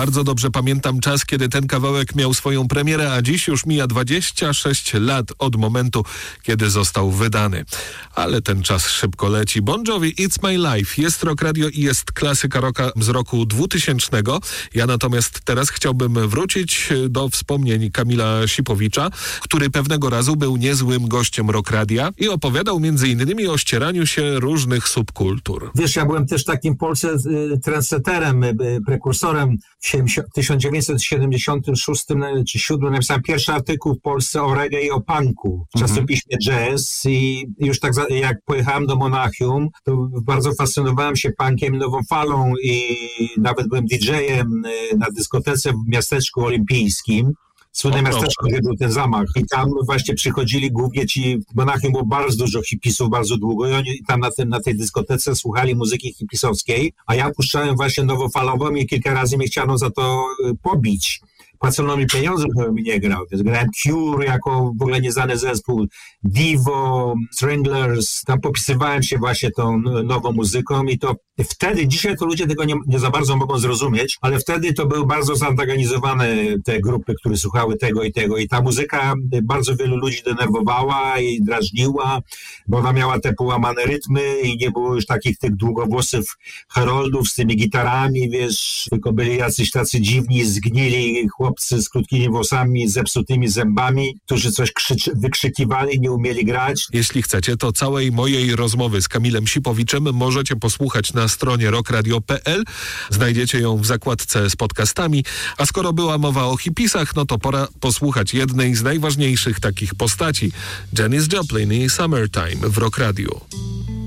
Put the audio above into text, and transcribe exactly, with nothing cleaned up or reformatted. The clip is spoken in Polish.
Bardzo dobrze pamiętam czas, kiedy ten kawałek miał swoją premierę, a dziś już mija dwadzieścia sześć lat od momentu, kiedy został wydany. Ale ten czas szybko leci. Bon Jovi, It's My Life. Jest Rock Radio i jest klasyka rocka z roku dwutysięcznego. Ja natomiast teraz chciałbym wrócić do wspomnień Kamila Sipowicza, który pewnego razu był niezłym gościem Rock Radia i opowiadał między innymi o ścieraniu się różnych subkultur. Wiesz, ja byłem też takim w Polsce y, trendseterem, y, prekursorem. W tysiąc dziewięćset siedemdziesiątym szóstym czy siódmym napisałem pierwszy artykuł w Polsce o reggae i o punku w czasopiśmie Jazz i już tak za, jak pojechałem do Monachium, to bardzo fascynowałem się punkiem, nową falą i nawet byłem didżejem na dyskotece w miasteczku olimpijskim. Słynne miasteczko, gdzie był ten zamach. I tam właśnie przychodzili głównie ci, w Monachium było bardzo dużo hipisów, bardzo długo i oni tam na, tym, na tej dyskotece słuchali muzyki hipisowskiej, a ja puszczałem właśnie nowofalową i kilka razy mnie chciano za to pobić. Płacono mi pieniądze, żebym nie grał. Więc grałem Cure jako w ogóle nieznany zespół, Divo, Stranglers. Tam popisywałem się właśnie tą nową muzyką i to wtedy, dzisiaj to ludzie tego nie, nie za bardzo mogą zrozumieć, ale wtedy to były bardzo zantagonizowane te grupy, które słuchały tego i tego i ta muzyka bardzo wielu ludzi denerwowała i drażniła, bo ona miała te połamane rytmy i nie było już takich tych długowłosych Haroldów z tymi gitarami, wiesz, tylko byli jacyś tacy dziwni, zgnili chłopcy z krótkimi włosami, zepsutymi zębami, którzy coś krzycz- wykrzykiwali, nie umieli grać. Jeśli chcecie, to całej mojej rozmowy z Kamilem Sipowiczem możecie posłuchać na stronie rock radio kropka p l. Znajdziecie ją w zakładce z podcastami. A skoro była mowa o hipisach, no to pora posłuchać jednej z najważniejszych takich postaci. Janis Joplin i Summertime w Rock Radio.